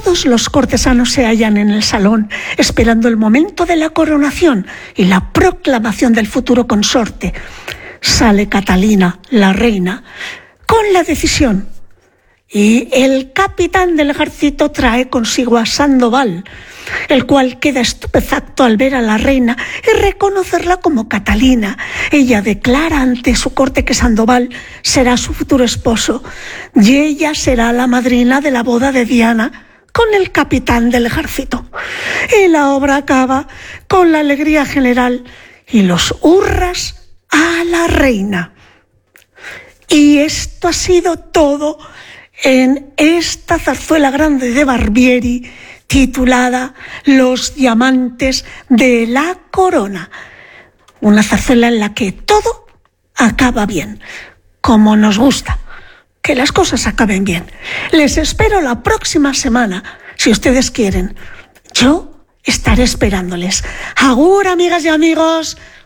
Todos los cortesanos se hallan en el salón, esperando el momento de la coronación y la proclamación del futuro consorte. Sale Catalina, la reina, con la decisión. Y el capitán del ejército trae consigo a Sandoval, el cual queda estupefacto al ver a la reina y reconocerla como Catalina. Ella declara ante su corte que Sandoval será su futuro esposo y ella será la madrina de la boda de Diana con el capitán del ejército. Y la obra acaba con la alegría general y los hurras a la reina. Y esto ha sido todo en esta zarzuela grande de Barbieri titulada Los diamantes de la corona. Una zarzuela en la que todo acaba bien, como nos gusta, que las cosas acaben bien. Les espero la próxima semana, si ustedes quieren. Yo estaré esperándoles. Agur, amigas y amigos.